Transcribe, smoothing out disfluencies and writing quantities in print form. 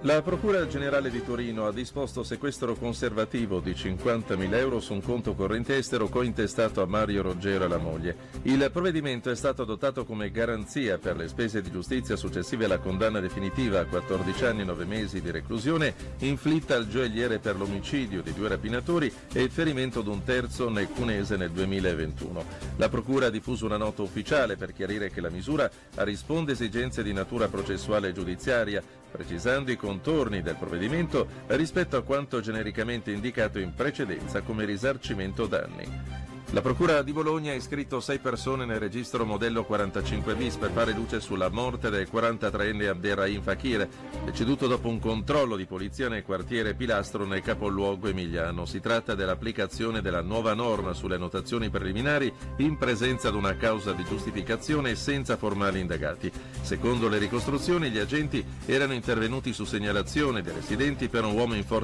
La Procura Generale di Torino ha disposto sequestro conservativo di 50.000 euro su un conto corrente estero cointestato a Mario Roggero e la moglie. Il provvedimento è stato adottato come garanzia per le spese di giustizia successive alla condanna definitiva a 14 anni e 9 mesi di reclusione inflitta al gioielliere per l'omicidio di 2 rapinatori e il ferimento di un terzo nel Cunese nel 2021. La Procura ha diffuso una nota ufficiale per chiarire che la misura risponde a esigenze di natura processuale e giudiziaria, precisando i contorni del provvedimento rispetto a quanto genericamente indicato in precedenza come risarcimento danni. La Procura di Bologna ha iscritto 6 persone nel registro modello 45 bis per fare luce sulla morte del 43enne Abderrahim Fakir, deceduto dopo un controllo di polizia nel quartiere Pilastro nel capoluogo emiliano. Si tratta dell'applicazione della nuova norma sulle notazioni preliminari in presenza di una causa di giustificazione e senza formali indagati. Secondo le ricostruzioni, gli agenti erano intervenuti su segnalazione dei residenti per un uomo in forte